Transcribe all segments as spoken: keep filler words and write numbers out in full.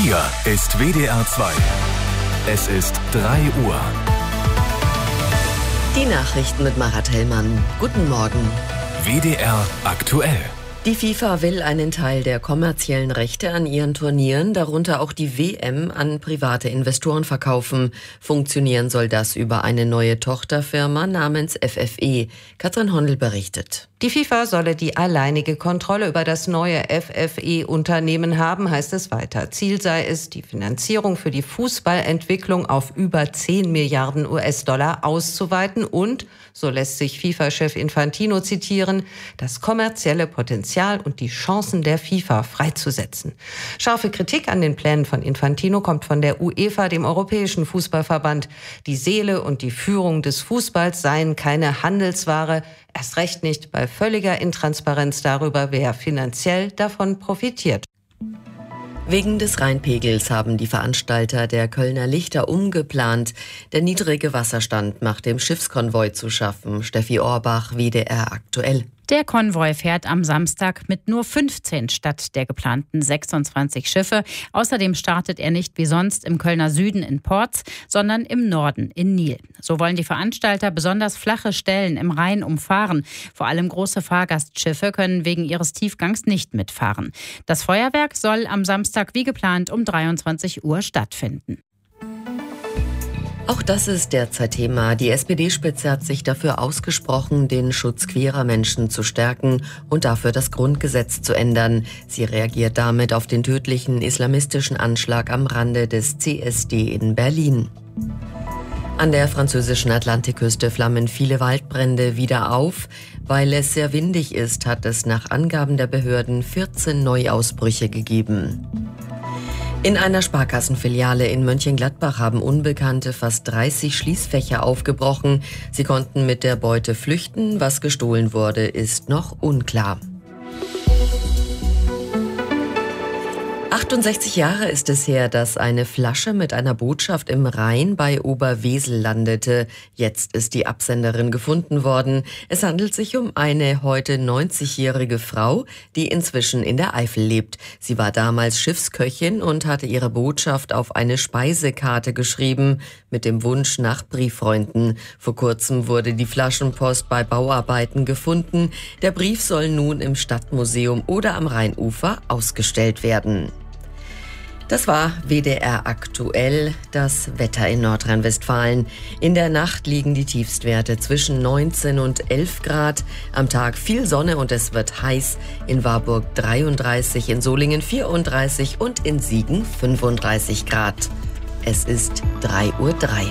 Hier ist W D R zwei. Es ist drei Uhr. Die Nachrichten mit Marat Hellmann. Guten Morgen. W D R aktuell. Die FIFA will einen Teil der kommerziellen Rechte an ihren Turnieren, darunter auch die W M, an private Investoren verkaufen. Funktionieren soll das über eine neue Tochterfirma namens F F E. Katrin Hondel berichtet. Die FIFA solle die alleinige Kontrolle über das neue F F E-Unternehmen haben, heißt es weiter. Ziel sei es, die Finanzierung für die Fußballentwicklung auf über zehn Milliarden U S-Dollar auszuweiten und, so lässt sich FIFA-Chef Infantino zitieren, das kommerzielle Potenzial und die Chancen der FIFA freizusetzen. Scharfe Kritik an den Plänen von Infantino kommt von der UEFA, dem Europäischen Fußballverband. Die Seele und die Führung des Fußballs seien keine Handelsware, erst recht nicht bei völliger Intransparenz darüber, wer finanziell davon profitiert. Wegen des Rheinpegels haben die Veranstalter der Kölner Lichter umgeplant. Der niedrige Wasserstand macht dem Schiffskonvoi zu schaffen. Steffi Orbach, W D R aktuell. Der Konvoi fährt am Samstag mit nur fünfzehn statt der geplanten sechsundzwanzig Schiffe. Außerdem startet er nicht wie sonst im Kölner Süden in Porz, sondern im Norden in Nil. So wollen die Veranstalter besonders flache Stellen im Rhein umfahren. Vor allem große Fahrgastschiffe können wegen ihres Tiefgangs nicht mitfahren. Das Feuerwerk soll am Samstag wie geplant um dreiundzwanzig Uhr stattfinden. Auch das ist derzeit Thema. Die S P D-Spitze hat sich dafür ausgesprochen, den Schutz queerer Menschen zu stärken und dafür das Grundgesetz zu ändern. Sie reagiert damit auf den tödlichen islamistischen Anschlag am Rande des C S D in Berlin. An der französischen Atlantikküste flammen viele Waldbrände wieder auf. Weil es sehr windig ist, hat es nach Angaben der Behörden vierzehn Neuausbrüche gegeben. In einer Sparkassenfiliale in Mönchengladbach haben Unbekannte fast dreißig Schließfächer aufgebrochen. Sie konnten mit der Beute flüchten. Was gestohlen wurde, ist noch unklar. achtundsechzig Jahre ist es her, dass eine Flasche mit einer Botschaft im Rhein bei Oberwesel landete. Jetzt ist die Absenderin gefunden worden. Es handelt sich um eine heute neunzigjährige Frau, die inzwischen in der Eifel lebt. Sie war damals Schiffsköchin und hatte ihre Botschaft auf eine Speisekarte geschrieben, mit dem Wunsch nach Brieffreunden. Vor kurzem wurde die Flaschenpost bei Bauarbeiten gefunden. Der Brief soll nun im Stadtmuseum oder am Rheinufer ausgestellt werden. Das war W D R aktuell, das Wetter in Nordrhein-Westfalen. In der Nacht liegen die Tiefstwerte zwischen neunzehn und elf Grad. Am Tag viel Sonne und es wird heiß. In Warburg dreiunddreißig, in Solingen vierunddreißig und in Siegen fünfunddreißig Grad. Es ist drei Uhr drei.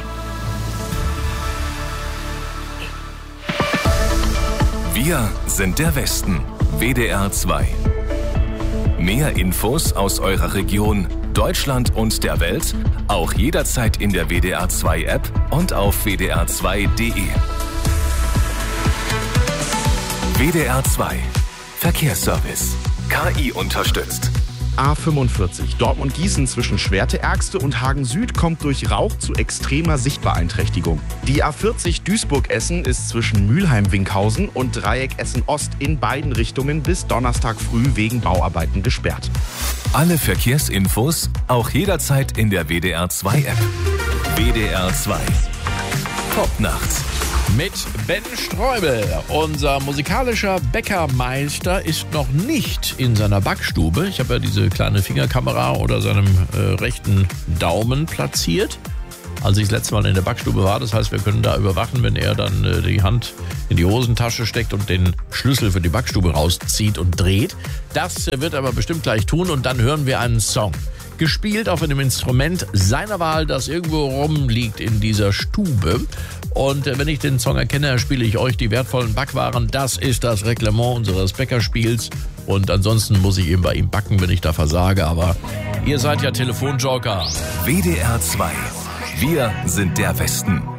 Wir sind der Westen. W D R zwei. Mehr Infos aus eurer Region, Deutschland und der Welt, auch jederzeit in der W D R zwei App und auf w d r zwei punkt d e. W D R zwei Verkehrsservice. K I unterstützt. A fünfundvierzig Dortmund-Gießen zwischen Schwerte-Ergste und Hagen-Süd kommt durch Rauch zu extremer Sichtbeeinträchtigung. Die A vierzig Duisburg-Essen ist zwischen Mülheim-Winkhausen und Dreieck Essen-Ost in beiden Richtungen bis Donnerstag früh wegen Bauarbeiten gesperrt. Alle Verkehrsinfos auch jederzeit in der W D R zwei App. W D R zwei. Popnacht. Mit Ben Streubel. Unser musikalischer Bäckermeister ist noch nicht in seiner Backstube. Ich habe ja diese kleine Fingerkamera oder seinem äh, rechten Daumen platziert, als ich das letzte Mal in der Backstube war. Das heißt, wir können da überwachen, wenn er dann äh, die Hand in die Hosentasche steckt und den Schlüssel für die Backstube rauszieht und dreht. Das äh, wird er aber bestimmt gleich tun und dann hören wir einen Song. Gespielt auf einem Instrument seiner Wahl, das irgendwo rumliegt in dieser Stube. Und wenn ich den Song erkenne, spiele ich euch die wertvollen Backwaren. Das ist das Reglement unseres Bäckerspiels. Und ansonsten muss ich eben bei ihm backen, wenn ich da versage. Aber ihr seid ja Telefonjoker. W D R zwei. Wir sind der Westen.